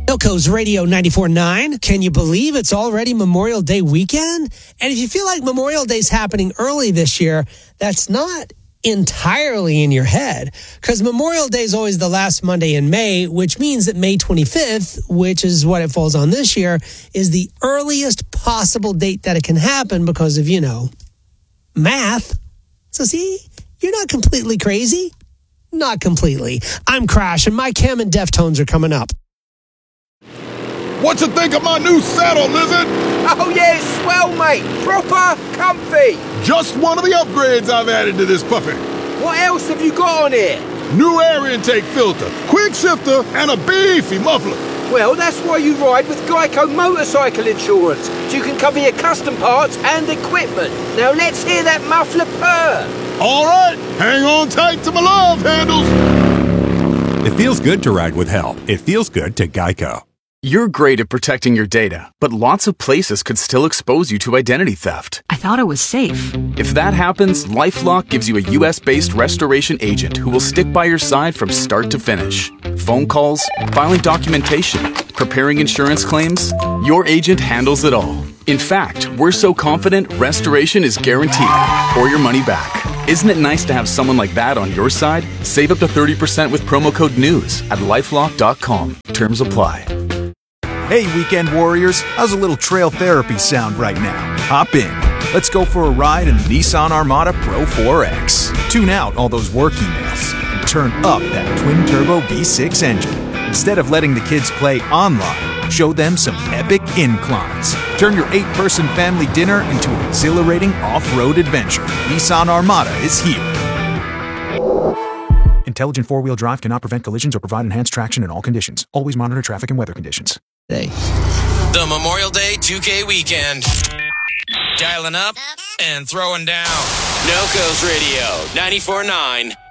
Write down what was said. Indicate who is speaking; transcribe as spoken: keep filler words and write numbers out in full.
Speaker 1: Ilco's Radio ninety-four point nine. Can you believe it's already Memorial Day weekend? And if you feel like Memorial Day's happening early this year, that's not entirely in your head, because Memorial Day is always the last Monday in May, which means that May twenty-fifth, which is what it falls on this year, is the earliest possible date that it can happen because of, you know, math. So see, you're not completely crazy. Not completely. I'm Crash, and my Cam and Deftones are coming up.
Speaker 2: What you think of my new saddle, Lizard?
Speaker 3: Oh yeah, it's swell, mate. Proper comfy.
Speaker 2: Just one of the upgrades I've added to this puppy.
Speaker 3: What else have you got on here?
Speaker 2: New air intake filter, quick shifter, and a beefy muffler.
Speaker 3: Well, that's why you ride with Geico Motorcycle Insurance, so you can cover your custom parts and equipment. Now let's hear that muffler purr.
Speaker 2: All right, hang on tight to my love handles.
Speaker 4: It feels good to ride with help. It feels good to Geico.
Speaker 5: You're great at protecting your data, but lots of places could still expose you to identity theft.
Speaker 6: I thought it was safe.
Speaker 5: If that happens, LifeLock gives you a U S-based restoration agent who will stick by your side from start to finish. Phone calls, filing documentation, preparing insurance claims, your agent handles it all. In fact, we're so confident restoration is guaranteed or your money back. Isn't it nice to have someone like that on your side? Save up to thirty percent with promo code NEWS at lifelock dot com. Terms apply.
Speaker 7: Hey, weekend warriors, how's a little trail therapy sound right now? Hop in. Let's go for a ride in the Nissan Armada Pro four X. Tune out all those work emails and turn up that twin-turbo V six engine. Instead of letting the kids play online, show them some epic inclines. Turn your eight-person family dinner into an exhilarating off-road adventure. Nissan Armada is here. Intelligent four-wheel drive cannot prevent collisions or provide enhanced traction in all conditions. Always monitor traffic and weather conditions.
Speaker 8: The Memorial Day two K weekend. Dialing up and throwing down. Ilco's Radio ninety-four point nine.